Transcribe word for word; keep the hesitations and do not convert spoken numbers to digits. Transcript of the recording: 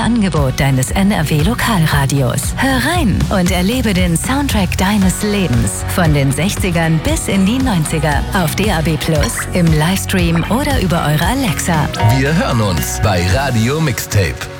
Angebot deines N R W-Lokalradios. Hör rein und erlebe den Soundtrack deines Lebens. Von den sechzigern bis in die neunziger. Auf D A B Plus, im Livestream oder über eure Alexa. Wir hören uns bei Radio Mixtape.